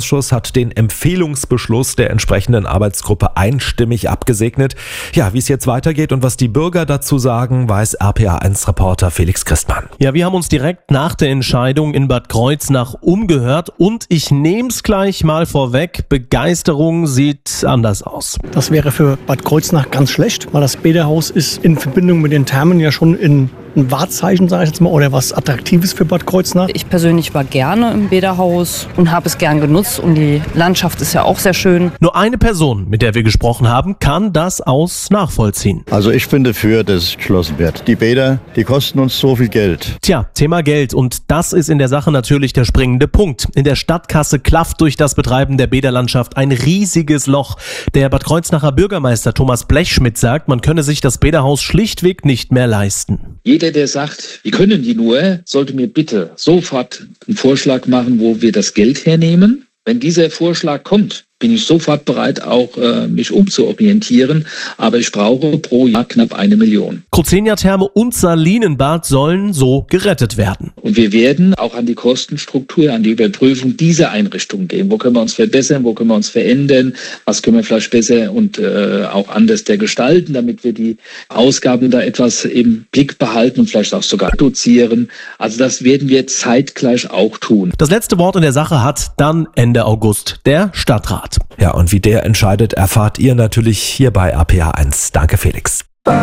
Ausschuss hat den Empfehlungsbeschluss der entsprechenden Arbeitsgruppe einstimmig abgesegnet. Ja, wie es jetzt weitergeht und was die Bürger dazu sagen, weiß RPA1-Reporter Felix Christmann. Ja, wir haben uns direkt nach der Entscheidung in Bad Kreuznach umgehört und ich nehme es gleich mal vorweg, Begeisterung sieht anders aus. Das wäre für Bad Kreuznach ganz schlecht, weil das Bäderhaus ist in Verbindung mit den Thermen ja schon ein Wahrzeichen, sage ich jetzt mal, oder was Attraktives für Bad Kreuznach. Ich persönlich war gerne im Bäderhaus und habe es gern genutzt und die Landschaft ist ja auch sehr schön. Nur eine Person, mit der wir gesprochen haben, kann das aus nachvollziehen. Also ich bin dafür, dass es geschlossen wird. Die Bäder, die kosten uns so viel Geld. Tja, Thema Geld und das ist in der Sache natürlich der springende Punkt. In der Stadtkasse klafft durch das Betreiben der Bäderlandschaft ein riesiges Loch. Der Bad Kreuznacher Bürgermeister Thomas Blechschmidt sagt, man könne sich das Bäderhaus schlichtweg nicht mehr leisten. Jeder, der sagt, wie können die nur, sollte mir bitte sofort einen Vorschlag machen, wo wir das Geld hernehmen. Wenn dieser Vorschlag kommt, bin ich sofort bereit, auch mich umzuorientieren. Aber ich brauche pro Jahr knapp 1 Million. Crozenia-Therme und Salinenbad sollen so gerettet werden. Und wir werden auch an die Kostenstruktur, an die Überprüfung dieser Einrichtungen gehen. Wo können wir uns verbessern, wo können wir uns verändern, was können wir vielleicht besser und auch anders gestalten, damit wir die Ausgaben da etwas im Blick behalten und vielleicht auch sogar reduzieren. Also das werden wir zeitgleich auch tun. Das letzte Wort in der Sache hat dann Ende August der Stadtrat. Ja, und wie der entscheidet, erfahrt ihr natürlich hier bei RPA1. Danke, Felix.